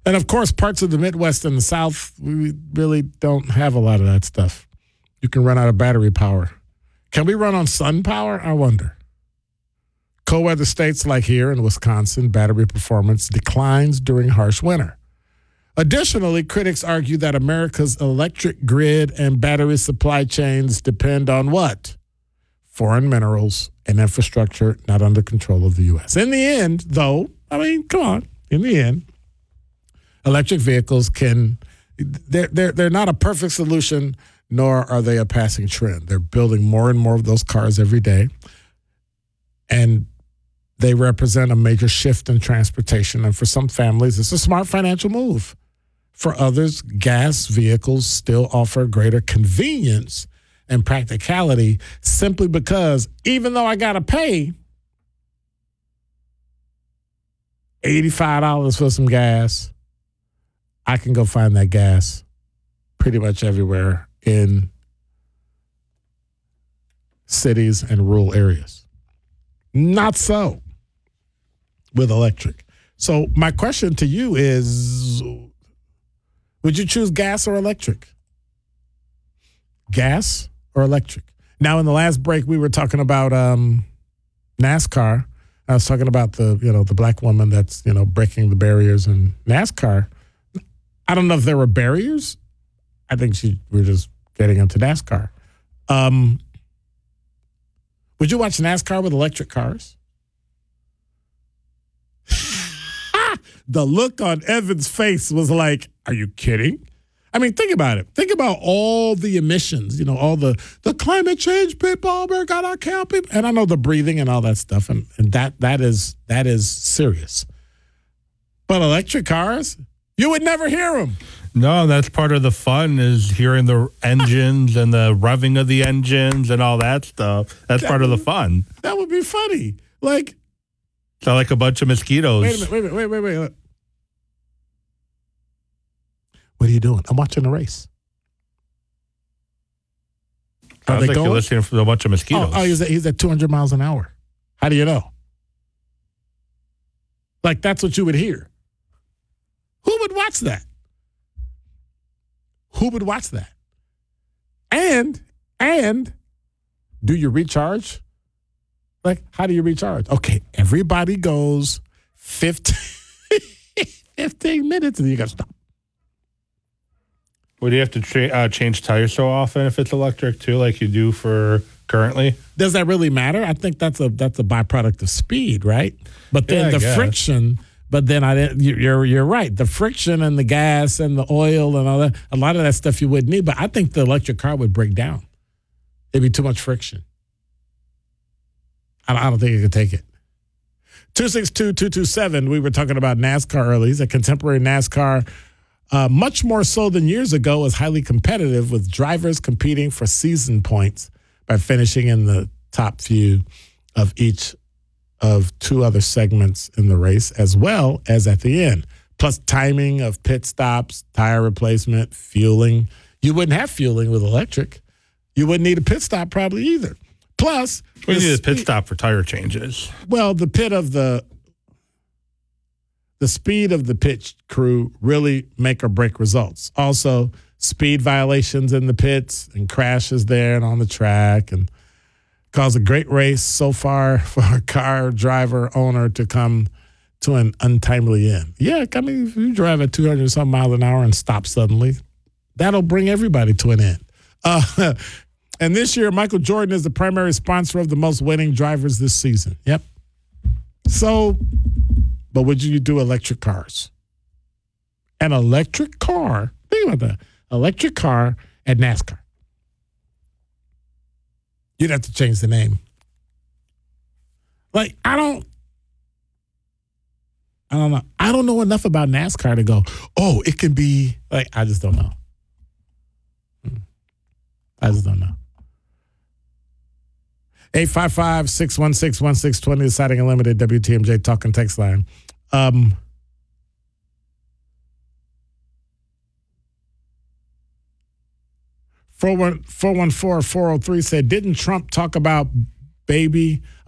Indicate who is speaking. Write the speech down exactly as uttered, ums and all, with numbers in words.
Speaker 1: And, of course, parts of the Midwest and the South, we really don't have a lot of that stuff. You can run out of battery power. Can we run on sun power? I wonder. Cold weather states like here in Wisconsin, battery performance declines during harsh winter. Additionally, critics argue that America's electric grid and battery supply chains depend on what? Foreign minerals and infrastructure not under control of the U S. In the end, though, I mean, come on, in the end, electric vehicles can, they're, they're, they're not a perfect solution, nor are they a passing trend. They're building more and more of those cars every day. And they represent a major shift in transportation. And for some families, it's a smart financial move. For others, gas vehicles still offer greater convenience and practicality simply because even though I got to pay eighty-five dollars for some gas, I can go find that gas pretty much everywhere in cities and rural areas. Not so with electric. So my question to you is, would you choose gas or electric? Gas or electric? Now, in the last break, we were talking about um, NASCAR. I was talking about the, you know, the black woman that's, you know, breaking the barriers in NASCAR. I don't know if there were barriers. I think she we were just getting into NASCAR. Um, would you watch NASCAR with electric cars? The look on Evan's face was like, are you kidding? I mean, think about it. Think about all the emissions, you know, all the, the climate change people, we gotta kill people. And I know the breathing and all that stuff, and, and that that is that is serious. But electric cars, you would never hear them.
Speaker 2: No, that's part of the fun is hearing the engines and the revving of the engines and all that stuff. That's that part
Speaker 1: would,
Speaker 2: of the fun.
Speaker 1: That would be funny. Like,
Speaker 2: sound like a bunch of mosquitoes.
Speaker 1: Wait a minute, wait a minute, wait, wait, wait, wait. What are you doing? I'm watching the race. Are
Speaker 2: Sounds
Speaker 1: they
Speaker 2: like
Speaker 1: going?
Speaker 2: You're listening for a bunch of mosquitoes.
Speaker 1: Oh, oh he's, at, he's at two hundred miles an hour. How do you know? Like, that's what you would hear. Who would watch that? Who would watch that? And, and, do you recharge? Like, how do you recharge? Okay, everybody goes fifteen, fifteen minutes and you got to stop.
Speaker 2: Would you have to tra- uh, change tires so often if it's electric too, like you do for currently?
Speaker 1: Does that really matter? I think that's a that's a byproduct of speed, right? But then
Speaker 2: Yeah,
Speaker 1: the friction. But then I didn't. You're you're right. The friction and the gas and the oil and all that. A lot of that stuff you wouldn't need. But I think the electric car would break down. It'd be too much friction. I don't think you could take it. two six two, two two seven. We were talking about NASCAR earlier. He's a contemporary NASCAR. Uh, much more so than years ago, is highly competitive with drivers competing for season points by finishing in the top few of each of two other segments in the race, as well as at the end. Plus timing of pit stops, tire replacement, fueling. You wouldn't have fueling with electric. You wouldn't need a pit stop probably either. Plus,
Speaker 2: we need a pit stop for tire changes.
Speaker 1: Well, the pit of the the speed of the pit crew really make or break results. Also, speed violations in the pits and crashes there and on the track, and cause a great race so far for a car driver owner to come to an untimely end. Yeah, I mean, if you drive at two hundred some miles an hour and stop suddenly, that'll bring everybody to an end. Uh, and this year, Michael Jordan is the primary sponsor of the most winning drivers this season. Yep. So, but would you do electric cars? An electric car, think about that, electric car at NASCAR. You'd have to change the name. Like, I don't, I don't know. I don't know enough about NASCAR to go, oh, it can be, like, I just don't know. I just don't know. eight five five, six one six, one six two zero, Deciding Unlimited, W T M J Talk and Text Line. Um, four one four, four oh three said, didn't Trump talk about baby